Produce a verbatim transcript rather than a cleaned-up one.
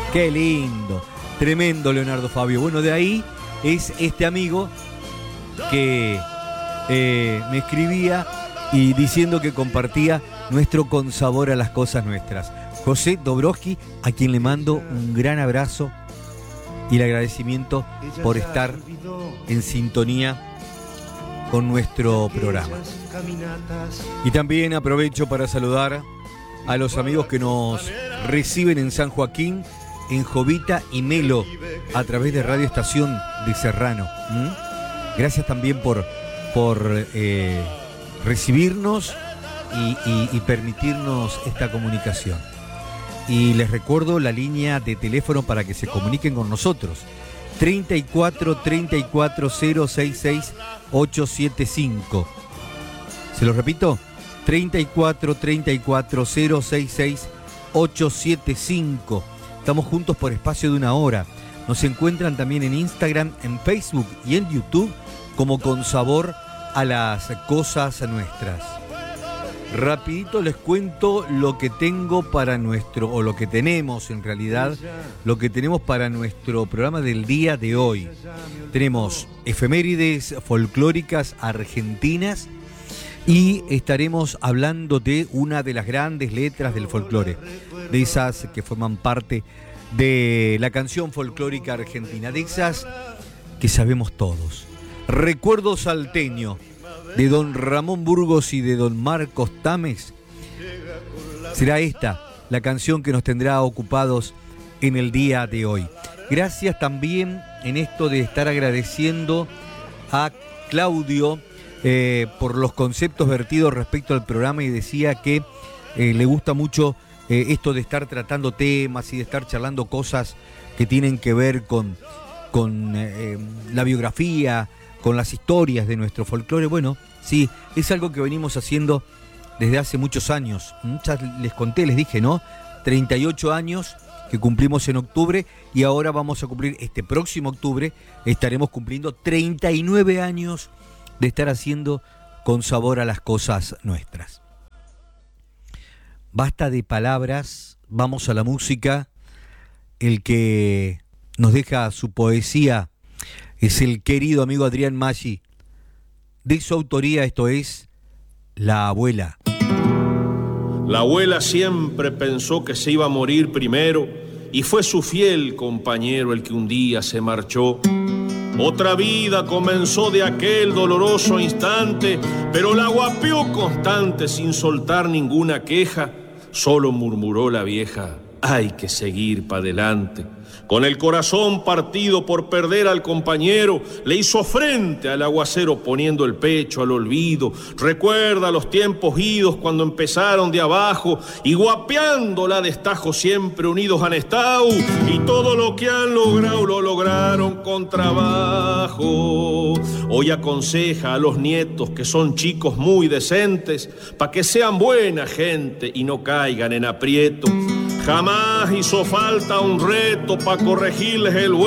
Qué lindo, tremendo Leonardo Fabio. Bueno, de ahí es este amigo que eh, me escribía y diciendo que compartía nuestro consabor a las cosas nuestras. José Dobrowski, a quien le mando un gran abrazo y el agradecimiento por estar en sintonía con nuestro programa. Y también aprovecho para saludar a los amigos que nos reciben en San Joaquín, en Jovita y Melo, a través de Radio Estación de Serrano. ¿Mm? Gracias también por, por eh, recibirnos y, y, y permitirnos esta comunicación. Y les recuerdo la línea de teléfono para que se comuniquen con nosotros. treinta y cuatro, treinta y cuatro, cero sesenta y seis, ochocientos setenta y cinco. ¿Se lo repito? treinta y cuatro, treinta y cuatro, cero sesenta y seis, ochocientos setenta y cinco. Estamos juntos por espacio de una hora. Nos encuentran también en Instagram, en Facebook y en YouTube como Con Sabor a las Cosas Nuestras. Rapidito les cuento lo que tengo para nuestro, o lo que tenemos en realidad, lo que tenemos para nuestro programa del día de hoy. Tenemos efemérides folclóricas argentinas y estaremos hablando de una de las grandes letras del folclore, de esas que forman parte de la canción folclórica argentina, de esas que sabemos todos. Recuerdo salteño, de don Ramón Burgos y de don Marcos Tames. Será esta la canción que nos tendrá ocupados en el día de hoy. Gracias también en esto de estar agradeciendo a Claudio eh, por los conceptos vertidos respecto al programa, y decía que eh, le gusta mucho eh, esto de estar tratando temas y de estar charlando cosas que tienen que ver con, con eh, la biografía, con las historias de nuestro folclore. Bueno, sí, es algo que venimos haciendo desde hace muchos años. Ya les conté, les dije, ¿no? treinta y ocho años que cumplimos en octubre, y ahora vamos a cumplir, este próximo octubre, estaremos cumpliendo treinta y nueve años de estar haciendo Con Sabor a las Cosas Nuestras. Basta de palabras, vamos a la música. El que nos deja su poesía es el querido amigo Adrián Maggi. De su autoría, esto es La Abuela. La abuela siempre pensó que se iba a morir primero, y fue su fiel compañero el que un día se marchó. Otra vida comenzó de aquel doloroso instante, pero la guapeó constante sin soltar ninguna queja. Solo murmuró la vieja: hay que seguir para adelante. Con el corazón partido por perder al compañero, le hizo frente al aguacero poniendo el pecho al olvido. Recuerda los tiempos idos cuando empezaron de abajo y guapeándola a destajo siempre unidos han estado. Y todo lo que han logrado lo lograron con trabajo. Hoy aconseja a los nietos, que son chicos muy decentes, pa' que sean buena gente y no caigan en aprieto. Jamás hizo falta un reto pa' corregirles el vuelo.